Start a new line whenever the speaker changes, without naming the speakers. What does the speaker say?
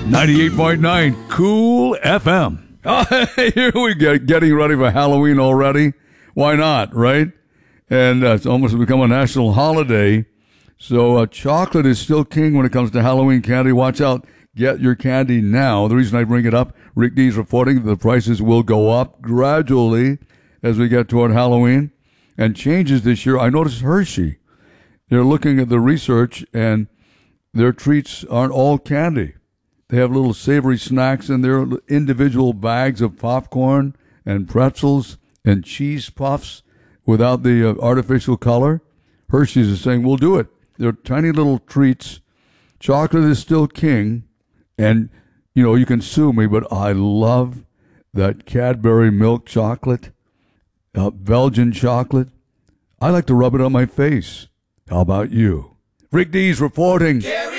98.9 Cool FM. Oh, here we go, getting ready for Halloween already. Why not, right? And it's almost become a national holiday. So chocolate is still king when it comes to Halloween candy. Watch out. Get your candy now. The reason I bring it up, Rick D's reporting that the prices will go up gradually as we get toward Halloween. And changes this year. I noticed Hershey. They're looking at the research, and their treats aren't all candy. They have little savory snacks in their individual bags of popcorn and pretzels and cheese puffs without the artificial color. Hershey's is saying, we'll do it. They're tiny little treats. Chocolate is still king. And, you know, you can sue me, but I love that Cadbury milk chocolate, Belgian chocolate. I like to rub it on my face. How about you? Rick D's reporting. Gary!